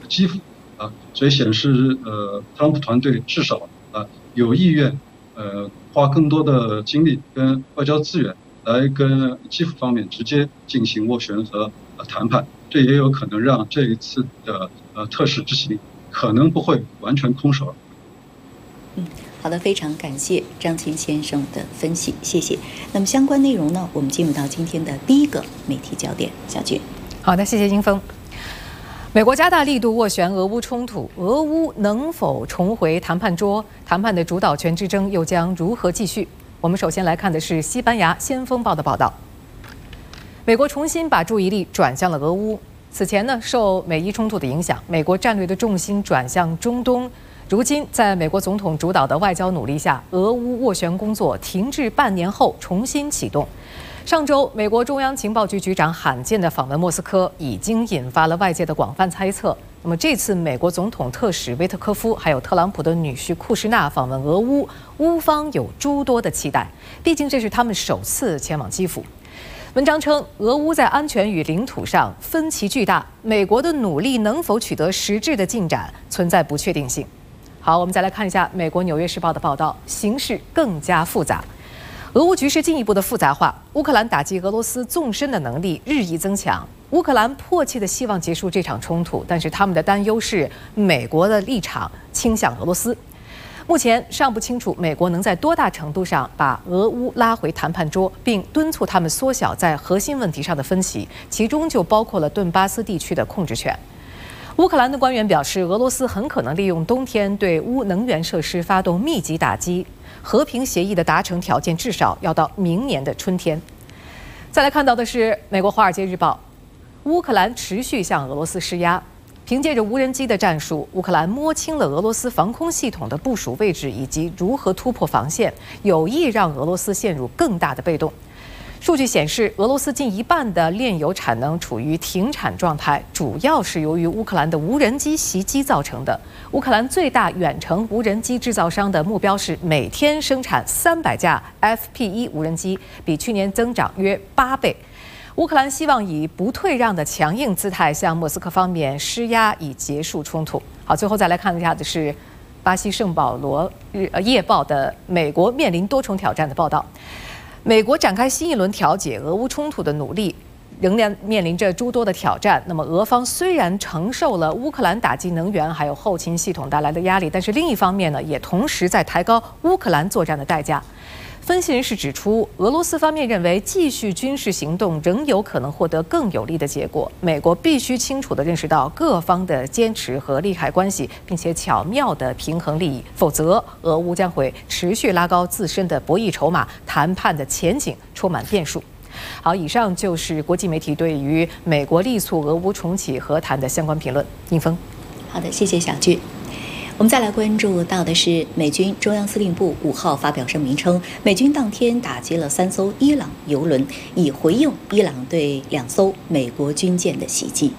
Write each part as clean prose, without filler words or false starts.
基辅所以显示特朗普团队至少有意愿花更多的精力跟外交资源来跟基辅方面直接进行斡旋和谈判，这也有可能让这一次的特使之行可能不会完全空手而回。 好的，非常感谢张琴先生的分析，谢谢。那么相关内容呢，我们进入到今天的第一个媒体焦点，小俊。 好的，谢谢英峰。美国加大力度斡旋俄乌冲突，俄乌能否重回谈判桌？谈判的主导权之争又将如何继续？我们首先来看的是西班牙《先锋报》的报道。美国重新把注意力转向了俄乌。此前呢，受美伊冲突的影响，美国战略的重心转向中东。如今，在美国总统主导的外交努力下，俄乌斡旋工作停滞半年后重新启动。上周，美国中央情报局局长罕见的访问莫斯科，已经引发了外界的广泛猜测。那么这次美国总统特使维特科夫还有特朗普的女婿库什纳访问俄乌，乌方有诸多的期待，毕竟这是他们首次前往基辅。文章称，俄乌在安全与领土上分歧巨大，美国的努力能否取得实质的进展，存在不确定性。好，我们再来看一下美国《纽约时报》的报道，形势更加复杂。俄乌局势进一步的复杂化，乌克兰打击俄罗斯纵深的能力日益增强。乌克兰迫切的希望结束这场冲突，但是他们的担忧是美国的立场倾向俄罗斯。目前尚不清楚美国能在多大程度上把俄乌拉回谈判桌，并敦促他们缩小在核心问题上的分歧，其中就包括了顿巴斯地区的控制权。乌克兰的官员表示，俄罗斯很可能利用冬天对乌能源设施发动密集打击。和平协议的达成条件至少要到明年的春天。再来看到的是美国《华尔街日报》，乌克兰持续向俄罗斯施压，凭借着无人机的战术，乌克兰摸清了俄罗斯防空系统的部署位置以及如何突破防线，有意让俄罗斯陷入更大的被动。数据显示，俄罗斯近一半的炼油产能处于停产状态，主要是由于乌克兰的无人机袭击造成的。乌克兰最大远程无人机制造商的目标是每天生产300架 FP1 无人机，比去年增长约8倍。乌克兰希望以不退让的强硬姿态向莫斯科方面施压，以结束冲突。好，最后再来看一下的是巴西圣保罗夜报的美国面临多重挑战的报道。美国展开新一轮调解俄乌冲突的努力，仍然面临着诸多的挑战。那么，俄方虽然承受了乌克兰打击能源还有后勤系统带来的压力，但是另一方面呢，也同时在抬高乌克兰作战的代价。分析人士指出，俄罗斯方面认为继续军事行动仍有可能获得更有利的结果。美国必须清楚地认识到各方的坚持和利害关系，并且巧妙地平衡利益，否则俄乌将会持续拉高自身的博弈筹码，谈判的前景充满变数。好，以上就是国际媒体对于美国力促俄乌重启和谈的相关评论。应峰， 好的，谢谢小俊。我们再来关注到的是，美军中央司令部5号发表声明称，美军当天打击了3艘伊朗油轮，以回应伊朗对2艘美国军舰的袭击。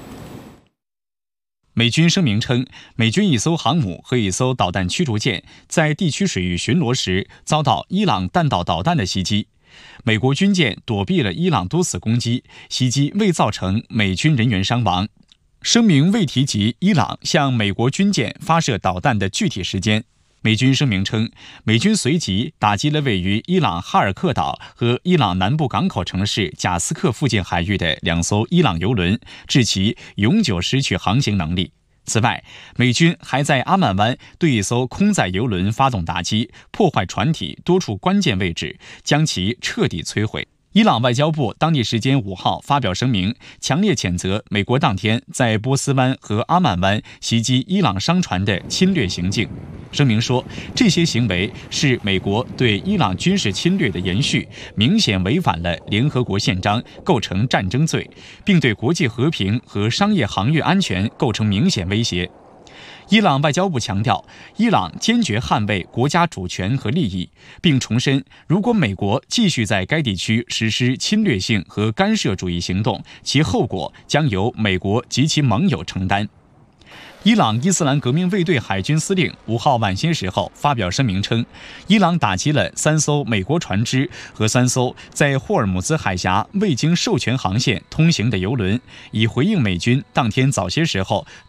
美军声明称，美军1艘航母和1艘导弹驱逐舰在地区水域巡逻时遭到伊朗弹道导弹的袭击，美国军舰躲避了伊朗多次攻击，袭击未造成美军人员伤亡。声明未提及伊朗向美国军舰发射导弹的具体时间。美军声明称，美军随即打击了位于伊朗哈尔克岛和伊朗南部港口城市贾斯克附近海域的2艘伊朗油轮，致其永久失去航行能力。此外，美军还在阿曼湾对1艘空载油轮发动打击，破坏船体多处关键位置，将其彻底摧毁。伊朗外交部当地时间5号发表声明，强烈谴责美国当天在波斯湾和阿曼湾袭击伊朗商船的侵略行径。声明说，这些行为是美国对伊朗军事侵略的延续，明显违反了联合国宪章，构成战争罪，并对国际和平和商业航运安全构成明显威胁。伊朗外交部强调，伊朗坚决捍卫国家主权和利益，并重申，如果美国继续在该地区实施侵略性和干涉主义行动，其后果将由美国及其盟友承担。伊朗伊斯兰革命卫队海军司令5号晚些时候发表声明称，伊朗打击了3艘美国船只和3艘在霍尔木兹海峡未经授权航线通行的油轮，以回应美军当天早些时候